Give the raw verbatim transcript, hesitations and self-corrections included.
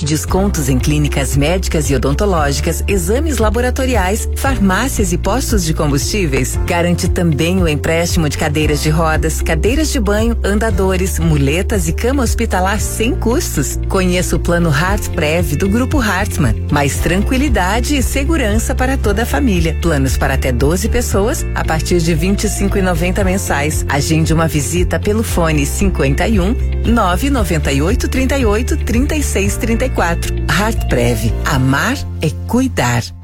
Descontos em clínicas médicas e odontológicas, exames laboratoriais, farmácias e postos de combustíveis. Garante também o empréstimo de cadeiras de rodas, cadeiras de banho, andadores, muletas e cama hospitalar sem custos. Conheça o plano HeartPrev do Grupo Hartmann. Mais tranquilidade e segurança para toda a família. Planos para até doze pessoas a partir de vinte e cinco reais e noventa centavos mensais. Agende uma visita pelo fone cinquenta e um, nove noventa e oito, trinta e oito, trinta e seis, trinta e quatro. HeartPrev. Amar é cuidar.